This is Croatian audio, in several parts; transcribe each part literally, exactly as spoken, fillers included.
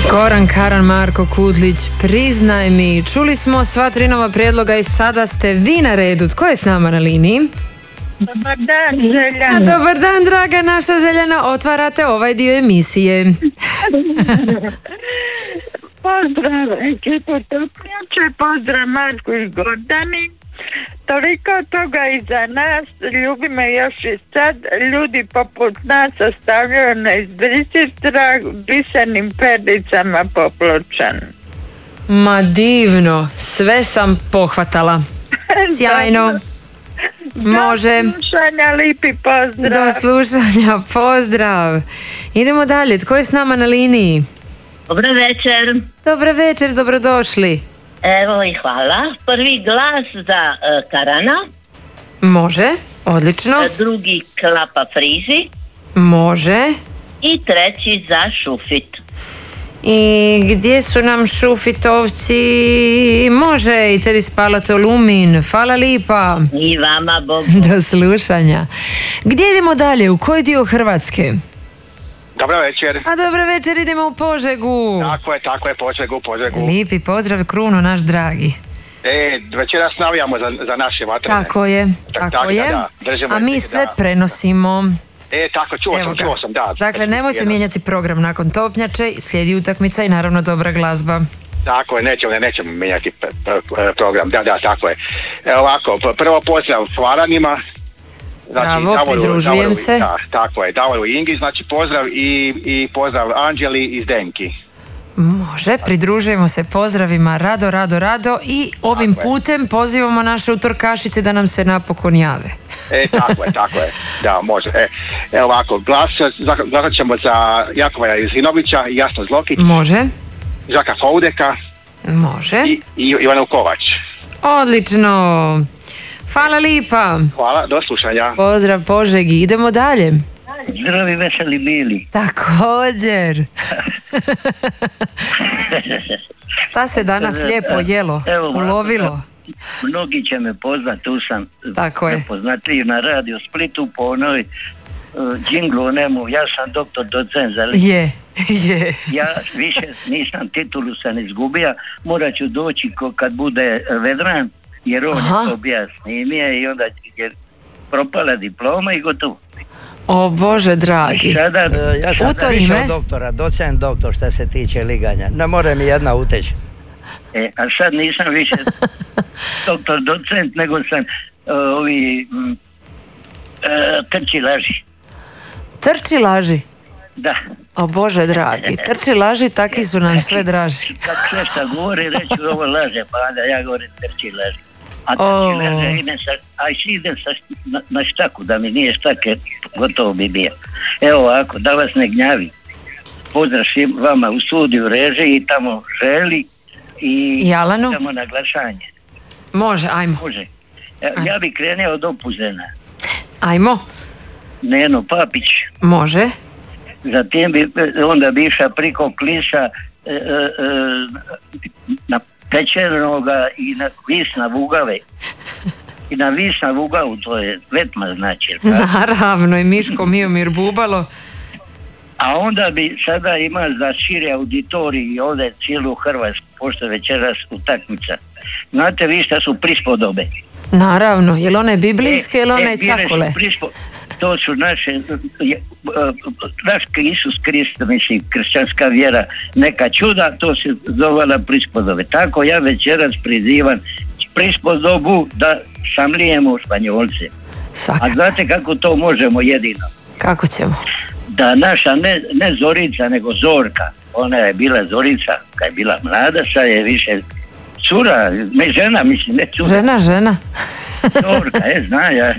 Goran Karan, Marko Kudlić, Priznaj mi. Čuli smo sva tri nova prijedloga i sada ste vi na redu. Tko je s nama na liniji? Dobar dan, Željana. A, dobar dan, draga naša Željana. Otvarate ovaj dio emisije. Pozdrav ekipu Topnjače, pozdrav Marku i Gordani. Toliko toga iza nas, ljubi me još i sad, ljudi poput nas ostavljaju na izbrisiv trag brisanim perdicama po Pločanu. Ma divno, sve sam pohvatala. Sjajno. Može. Do slušanja, lipi pozdrav. Do slušanja, pozdrav. Idemo dalje, tko je s nama na liniji? Dobar večer. Dobar večer, dobrodošli. Evo i hvala. Prvi glas za uh, Karana. Može, odlično. Drugi Klapa Friži. Može. I treći za Šufit. I gdje su nam Šufitovci? Može, i tebi spalato lumin. Hvala lipa. I vama, Bogu. Do slušanja. Gdje idemo dalje? U koji dio Hrvatske? Dobro večer. A dobro večer, idemo u Požegu. Tako je, tako je, Požegu, Požegu. Lipi pozdrav, Kruno, naš dragi. E, večeras navijamo za, za naše vatrene. Tako je, tako, tako je. Da, da, a mi je, sve da. prenosimo. E, tako, čuo Evo sam, ga. čuo sam, da. Dakle, nemojte Jedan. mijenjati program nakon Topnjače, slijedi utakmica i naravno dobra glazba. Tako je, nećemo, ne, nećemo mijenjati p- p- program, da, da, tako je. E, ovako, prvo pozdrav Hvaranima. Znači, Bravo, Davoru, pridružujem Davoru, se. Da, tako je, Davoru i Ingi, znači pozdrav i, i pozdrav Anđeli iz Denki. Može, pridružujemo se pozdravima rado, rado, rado i ovim Tako je. putem pozivamo naše utorkašice da nam se napokon jave. E, tako je, tako je, da, može. E, e ovako, glas, glasat ćemo za Jakova Jezinovića, Jasno Zlokić, Može, Žaka Foudeka može. i, i Ivanu Kovač. Odlično. Hvala lipa. Hvala, do slušanja. Pozdrav Požegi. Idemo dalje. Zdravi, veseli bili. Također. Šta se danas lijepo jelo, Evo, ulovilo? Mnogi će me poznat, tu sam Tako je. nepoznatljiv na radio Splitu po onoj uh, džinglu nemu, ja sam doktor docent za lik. Je, je. Ja više nisam titulu sam izgubio, morat ću doći ko kad bude Vedran, jer on Aha. je to bija snimije i onda je propala diploma i gotovo. O Bože dragi. Sada, E, Ja sam U to više ime? od doktora, docent doktor što se tiče liganja. Ne more mi jedna uteći. e, a sad nisam više doktor docent, nego sam uh, ovi mm, uh, trči laži. Trči laži. Da. O Bože dragi. Trči laži, taki su nam sve draži. Kad sve što govori, reću ovo laže, pa onda ja govorim trči laži. A O. trči laže ide sa, a idem sa, na, na štaku, da mi nije štake, gotovo bi bio. Evo ovako, da vas ne gnjavi. Pozdrav svim vama u studiju, režiji i tamo Želi i I Alanu? tamo naglašanje. Može, ajmo. Može. Ja, ja bi krenuo od Opuzena. Ajmo. Neno Papić, Može. zatim bi, onda bi išao priko Klisa e, e, e, na Pečernoga i na Visna Vugave. I na Visna Vugavu, to je Vetma znači. jel tako? Naravno, i Miško Miomir Bubalo. A onda bi sada imali za širi auditorij i ovdje cijelu Hrvatsku, pošto je večeras utakmica. Znate vi šta su prispodobe? Naravno, jel one biblijske ili E, one e, bile su čakole? prispo- To su naše, je, naš Isus Krist, mislim, kršćanska vjera, neka čuda, to se zovala prispodobe. Tako ja večeras prizivam prispodobu da samlijemo Španjolce. A Svaka. znate kako to možemo jedino? Kako ćemo? Da naša, ne, ne Zorica, nego Zorka, ona je bila Zorica, kad je bila mlada, sad je više cura, ne žena, mislim, ne cura. Žena, žena. Zorka, je, zna ja.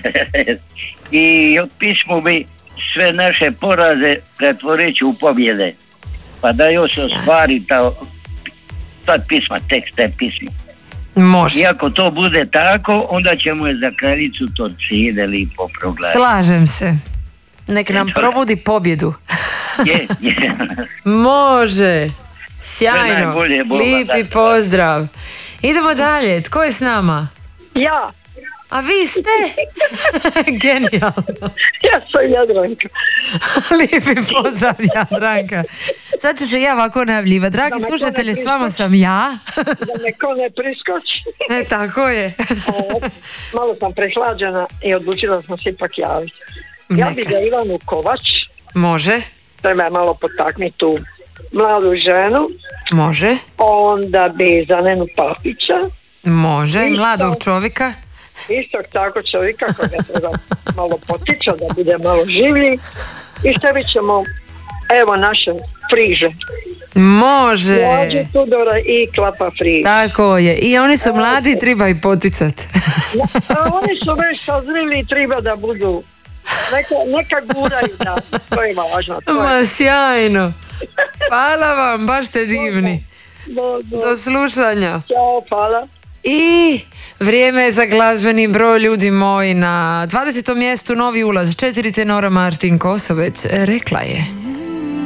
I pismo bi sve naše poraze pretvoreći u pobjede. Pa da još se ostvari ta, ta pisma, tekst te pismo. Može. I ako to bude tako, onda ćemo je za kraljicu Torcide lipo proglasiti. Slažem se. Nek nam probudi pobjedu. Je, je. Može. Sjajno. najbolje, Boga, Lipi da. pozdrav. Idemo dalje. Tko je s nama? Ja, A vi ste? Genijalno. Ja sam Jadranka. Lijepi pozdrav, Jadranka. Sad ću se ja ovako najavljivati. Dragi Da me slušatelji, ko ne s vama sam ja. Da me ko ne priskoči. E, tako je. O, malo sam prehlađena i odlučila sam se ipak javiti. Ja bi Neka. za Ivanu Kovač, Može, treba malo potaknuti tu mladu ženu, može, onda bi za Nenu Papića, može. Isto. Mladog čovjeka. istog tako čovjeka koga treba malo potiče da bude malo življi i stavit ćemo evo naše friže. Može. Mlađu Tudora i Klapa friž. Tako je. I oni su mladi, treba i poticat. A oni su već sazrili i treba da budu neka, neka guraju da, to je važno. To je. Ma, sjajno. Hvala vam, baš ste divni. Do, do. Do slušanja. Ćao, hvala. I vrijeme je za glazbeni broj, ljudi moji. Na dvadesetom mjestu novi ulaz, četiri tenora Martin Kosovec. Rekla je.